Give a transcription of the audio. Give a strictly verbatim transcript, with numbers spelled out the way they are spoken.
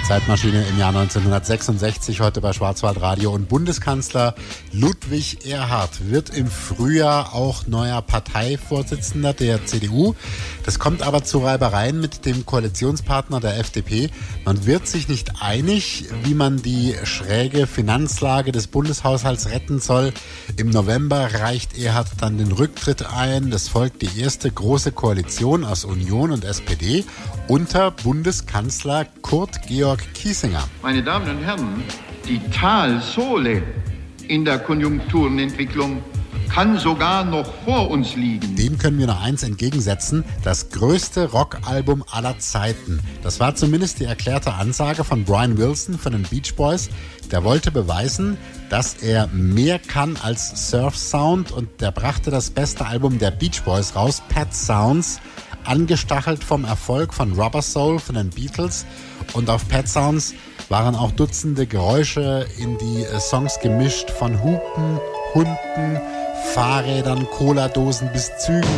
Zeitmaschine im Jahr neunzehnhundertsechsundsechzig, heute bei Schwarzwaldradio. Und Bundeskanzler Ludwig Erhard wird im Frühjahr auch neuer Parteivorsitzender der C D U. Das kommt aber zu Reibereien mit dem Koalitionspartner der F D P. Man wird sich nicht einig, wie man die schräge Finanzlage des Bundeshaushalts retten soll. Im November reicht Erhard dann den Rücktritt ein. Das folgt die erste große Koalition aus Union und S P D unter Bundeskanzler Kurt Georg Kiesinger. Meine Damen und Herren, die Talsohle in der Konjunkturenentwicklung kann sogar noch vor uns liegen. Dem können wir noch eins entgegensetzen: das größte Rockalbum aller Zeiten. Das war zumindest die erklärte Ansage von Brian Wilson von den Beach Boys. Der wollte beweisen, dass er mehr kann als Surf Sound, und der brachte das beste Album der Beach Boys raus, Pet Sounds, angestachelt vom Erfolg von Rubber Soul von den Beatles. Und auf Pet Sounds waren auch Dutzende Geräusche in die Songs gemischt, von Hupen, Hunden, Fahrrädern, Cola-Dosen bis Zügen.